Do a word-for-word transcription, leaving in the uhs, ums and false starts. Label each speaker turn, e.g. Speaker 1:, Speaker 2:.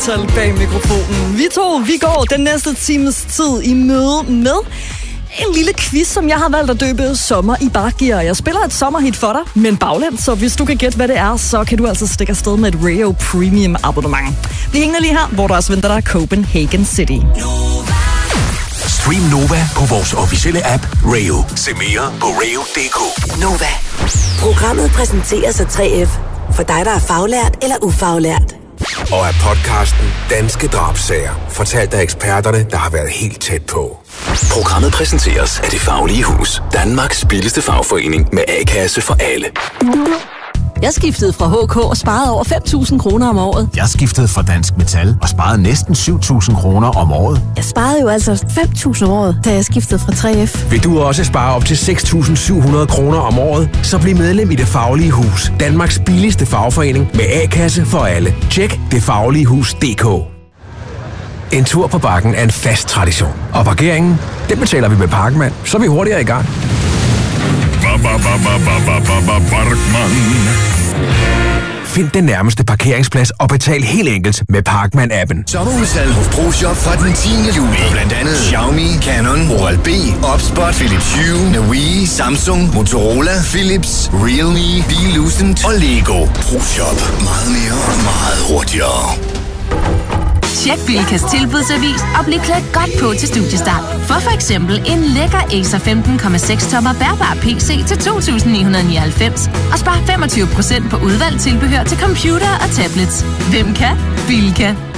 Speaker 1: Tal bag mikrofonen. Vi to, vi går den næste times tid i møde med en lille quiz, som jeg har valgt at døbe Sommer i Bakgear. Jeg spiller et sommerhit for dig, men baglæns, så hvis du kan gætte, hvad det er, så kan du altså stikke afsted med et Rayo Premium abonnement. Bliv hængende lige her, hvor der også venter dig Copenhagen City.
Speaker 2: Stream Nova på vores officielle app Rayo. Se mere på rayo punktum d k.
Speaker 3: Nova. Programmet præsenteres af tre F for dig, der er faglært eller ufaglært.
Speaker 2: Og af podcasten Danske Drabsager, fortalt af eksperterne, der har været helt tæt på.
Speaker 4: Programmet præsenteres af Det Faglige Hus, Danmarks billigste fagforening med A-kasse for alle.
Speaker 5: Jeg skiftede fra H K og sparede over fem tusind kroner om året.
Speaker 6: Jeg skiftede fra Dansk Metal og sparede næsten syv tusind kroner om året.
Speaker 5: Jeg sparede jo altså fem tusind om året, da jeg skiftede fra tre F.
Speaker 7: Vil du også spare op til seks tusind syv hundrede kroner om året, så bliv medlem i Det Faglige Hus, Danmarks billigste fagforening med A-kasse for alle. Tjek det faglige hus punktum d k. En tur på Bakken er en fast tradition, og parkeringen, den betaler vi med Parkmand, så er vi hurtigere i gang.
Speaker 8: Parkman.
Speaker 7: Find den nærmeste parkeringsplads og betal helt enkelt med Parkman-appen.
Speaker 8: Sommerudsalg hos ProShop fra den tiende juli. Blandt andet Xiaomi, Canon, Oral-B, Opspot, Philips Hue, Navii, Samsung, Motorola, Philips, Realme, Belucent og Lego. ProShop. Meget mere, meget hurtigere.
Speaker 9: Tjek Bilkas tilbudsavis og bliv klædt godt på til studiestart. For for eksempel en lækker Acer femten komma seks tommer bærbar P C til to tusind ni hundrede nioghalvfems og spar femogtyve procent på udvalgt tilbehør til computer og tablets. Hvem kan? Bilka.